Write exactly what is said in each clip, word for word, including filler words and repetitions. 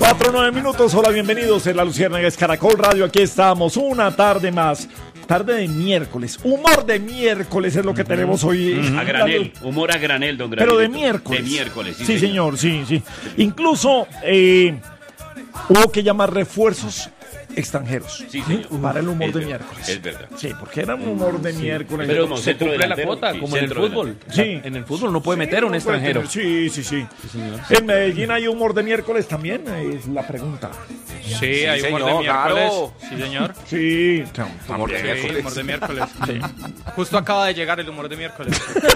Cuatro, nueve minutos, hola, bienvenidos en La Luciérnaga, es Caracol Radio, aquí estamos, una tarde más, tarde de miércoles, humor de miércoles es lo que tenemos hoy. Uh-huh. A granel, humor a granel, don Granel. Pero de miércoles. De miércoles, sí, sí señor. señor, sí, sí. Incluso eh, hubo que llamar refuerzos extranjeros, sí, señor. ¿sí? Para el humor es de verdad, miércoles. es verdad. Sí, porque era un humor de sí. miércoles. Pero como se cumple la cuota, sí, como en el fútbol. Sí. En el fútbol no puede Sí, meter un no puede extranjero. tener, Sí, sí, sí. Sí, señor. En Medellín hay humor de miércoles también, es la pregunta. Sí, hay Sí, humor señor, de miércoles. claro. Sí, señor. Sí, Humor de Sí, miércoles. humor de miércoles. Sí. Justo acaba de llegar el humor de miércoles.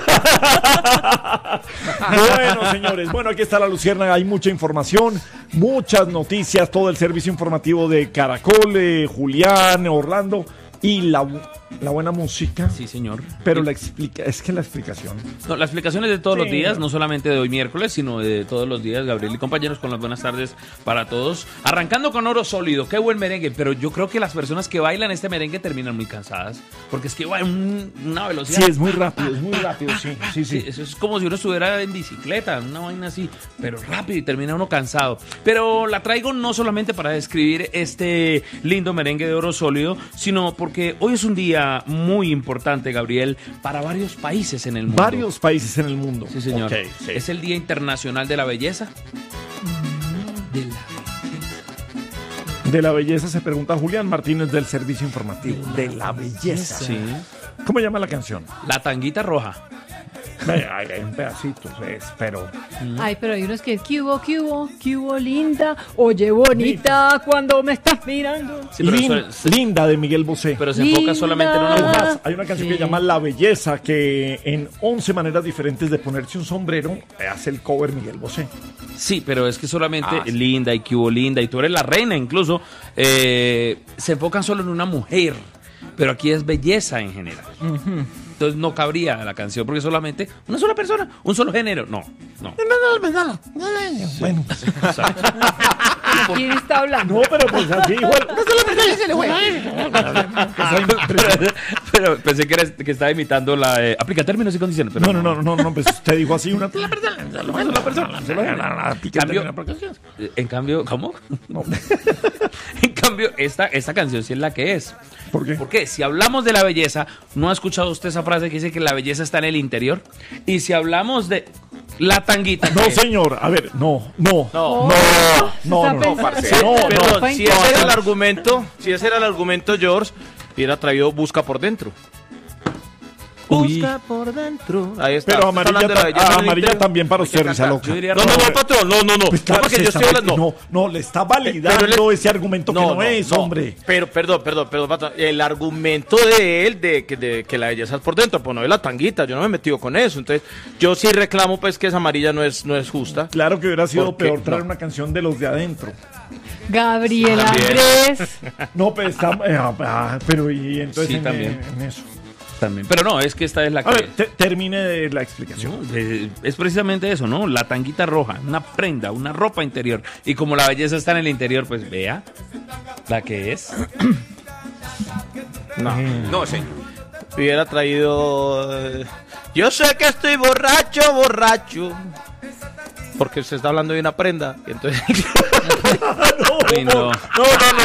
Bueno, señores, bueno, aquí está La Luciérnaga, hay mucha información, muchas noticias, todo el servicio informativo de Caracol, eh, Julián, Orlando y la, la buena música. Sí, señor. Pero la explica, es que la explicación. No, la explicación es de todos Sí, los días, no. no solamente de hoy miércoles, sino de todos los días. Gabriel y compañeros, con las buenas tardes para todos. Arrancando con Oro Sólido, qué buen merengue, pero yo creo que las personas que bailan este merengue terminan muy cansadas, porque es que va en un- una velocidad. Sí, es muy rápido, es muy rápido, sí, sí, Sí, sí. eso es como si uno estuviera en bicicleta, una vaina así, pero rápido y termina uno cansado. Pero la traigo no solamente para describir este lindo merengue de Oro Sólido, sino porque hoy es un día muy importante, Gabriel, para varios países en el mundo. Varios países en el mundo. Sí, señor. Ok, sí. Es el Día Internacional de la Belleza. De la... De la belleza se pregunta Julián Martínez del Servicio Informativo. De la belleza. Sí. ¿Cómo llama la canción? La tanguita roja. Ay, ay, hay un pedacito, es, pero... Ay, pero hay unos que, ¿qué hubo, qué hubo, qué hubo, linda? Oye, bonita, cuando me estás mirando. Sí, pero, Lin- eso- Linda de Miguel Bosé. pero se enfoca Linda. solamente en una Es mujer. más, hay una canción Sí. que se llama La Belleza, que en once maneras diferentes de ponerse un sombrero eh, hace el cover Miguel Bosé. Sí, pero es que solamente Ah, sí. linda y que hubo linda y tú eres la reina incluso, eh, se enfocan solo en una mujer, pero aquí es belleza en general. Entonces no cabría la canción porque solamente una sola persona, un solo género. No, no. Bueno, ¿Quién está hablando? no, pero pues así igual. pero, pero pensé que, eres, que estaba imitando la... eh, aplica términos y condiciones. Pero No, no, no, no, no, pues usted dijo así una sola persona, una sola persona, En solo cambio, una eh, en cambio, ¿cómo? En cambio, esta, esta canción sí es la que es. ¿Por qué? Porque si hablamos de la belleza, ¿no ha escuchado usted esa frase que dice que la belleza está en el interior? Y si hablamos de la tanguita... No, ¿qué? señor, a ver, no, no, No. no, no, no, Está parce. no, no. Perdón, si ese era el No. argumento, si ese era el argumento, George, hubiera traído Busca por dentro. Uy. Busca por dentro. Ahí está. Pero Está amarilla, hablando de la ta- belleza en el amarilla interior. también para Hay que usted, risa cantar. loca. Yo diría No, no, no, roja. patrón, no, no, no. Pues No, claro, porque se yo está estoy hablando. meti- no, no, le está validando Pero le- ese argumento que no, es, hombre. Pero, perdón, perdón, perdón, patrón. El argumento de él de que, de que la belleza es por dentro, pues no es la tanguita, yo no me he metido con eso. Entonces, yo sí reclamo, pues, que esa amarilla no es, no es justa. Claro que hubiera sido ¿Por qué? peor traer No. una canción de los de adentro. Gabriel También. Andrés. No, pero está, eh, ah, pero y entonces Sí, en, también. en eso. También. Pero no, es que esta es la que... A ver, te- termine de la explicación. No, eh, es precisamente eso, ¿no? La tanguita roja, una prenda, una ropa interior. Y como la belleza está en el interior, pues vea la que es. No, no, señor. Hubiera traído. eh, Yo sé que estoy borracho, borracho. Porque se está hablando de una prenda. Y entonces. Uy, no. No, no, no,